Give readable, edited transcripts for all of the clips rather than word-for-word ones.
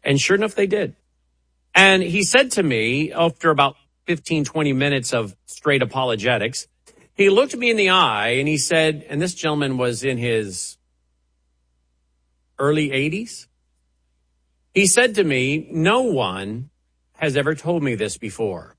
And sure enough, they did. And he said to me, after about 15, 20 minutes of straight apologetics, he looked me in the eye and he said, and this gentleman was in his early 80s. He said to me, no one has ever told me this before.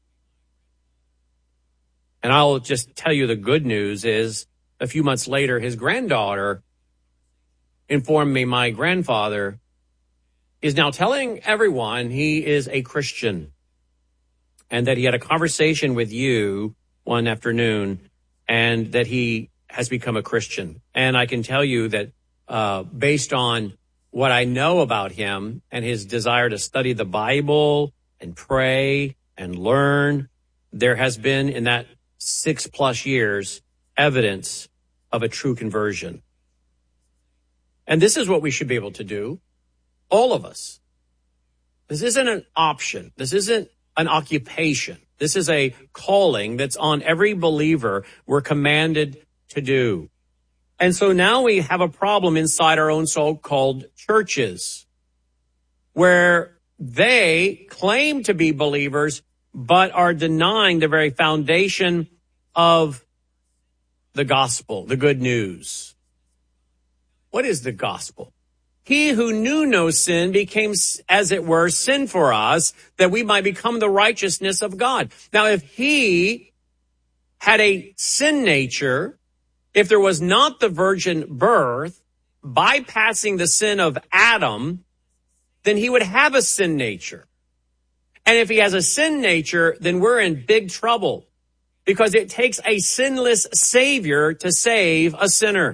And I'll just tell you the good news is a few months later, his granddaughter informed me my grandfather is now telling everyone he is a Christian and that he had a conversation with you one afternoon and that he has become a Christian. And I can tell you that based on what I know about him and his desire to study the Bible and pray and learn, there has been in that 6+ years evidence of a true conversion. And this is what we should be able to do. All of us. This isn't an option. This isn't an occupation. This is a calling that's on every believer we're commanded to do. And so now we have a problem inside our own so-called churches where they claim to be believers but are denying the very foundation of the gospel, the good news. What is the gospel? He who knew no sin became, as it were, sin for us, that we might become the righteousness of God. Now, if he had a sin nature, if there was not the virgin birth, bypassing the sin of Adam, then he would have a sin nature. And if he has a sin nature, then we're in big trouble because it takes a sinless Savior to save a sinner.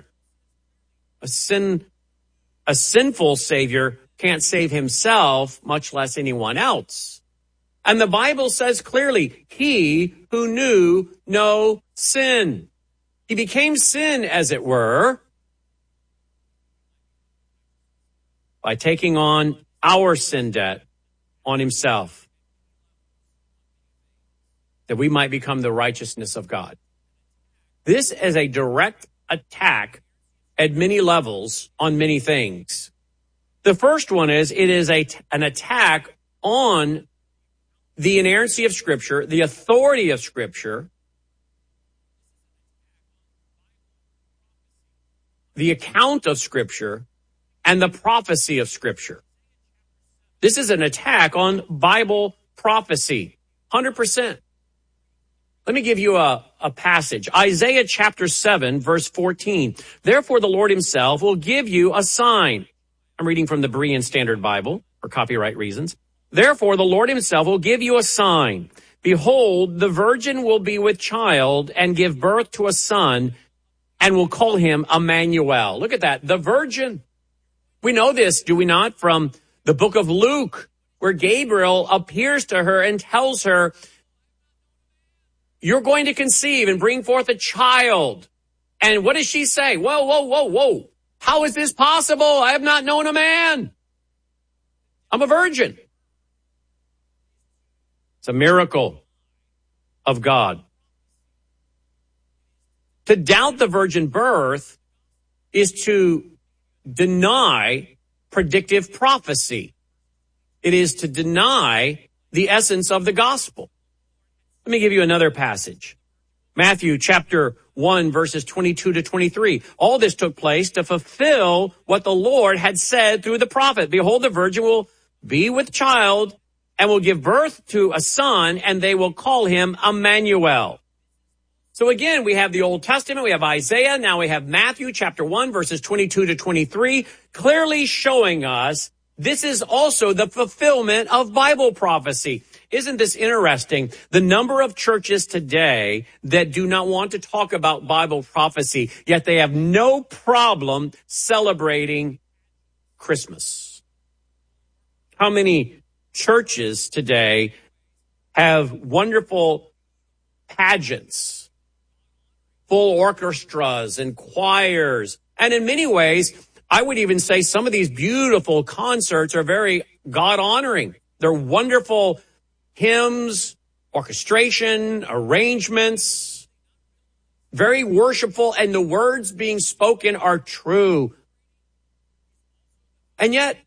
A sinful Savior can't save himself, much less anyone else. And the Bible says clearly, he who knew no sin. He became sin, as it were, by taking on our sin debt on himself, that we might become the righteousness of God. This is a direct attack at many levels on many things. The first one is it is an attack on the inerrancy of Scripture, the authority of Scripture, the account of Scripture, and the prophecy of Scripture. This is an attack on Bible prophecy, 100%. Let me give you a passage. Isaiah chapter 7, verse 14. Therefore, the Lord himself will give you a sign. I'm reading from the Berean Standard Bible for copyright reasons. Therefore, the Lord himself will give you a sign. Behold, the virgin will be with child and give birth to a son and will call him Emmanuel. Look at that. The virgin. We know this, do we not, from the book of Luke, where Gabriel appears to her and tells her, you're going to conceive and bring forth a child. And what does she say? Whoa. How is this possible? I have not known a man. I'm a virgin. It's a miracle of God. To doubt the virgin birth is to deny predictive prophecy. It is to deny the essence of the gospel. Let me give you another passage. Matthew chapter 1, verses 22 to 23. All this took place to fulfill what the Lord had said through the prophet. Behold, the virgin will be with child and will give birth to a son, and they will call him Emmanuel. So again, we have the Old Testament, we have Isaiah, now we have Matthew chapter 1, verses 22 to 23, clearly showing us this is also the fulfillment of Bible prophecy. Isn't this interesting? The number of churches today that do not want to talk about Bible prophecy, yet they have no problem celebrating Christmas. How many churches today have wonderful pageants, full orchestras and choirs, and in many ways, I would even say some of these beautiful concerts are very God-honoring. They're wonderful hymns, orchestration, arrangements, very worshipful, and the words being spoken are true. And yet,